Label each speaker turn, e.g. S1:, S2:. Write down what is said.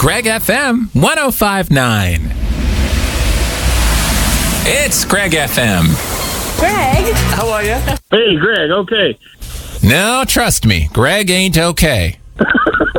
S1: Greg FM 105.9. It's Greg FM.
S2: Greg?
S1: How are you?
S3: Hey, Greg, okay.
S1: No, trust me, Greg ain't okay.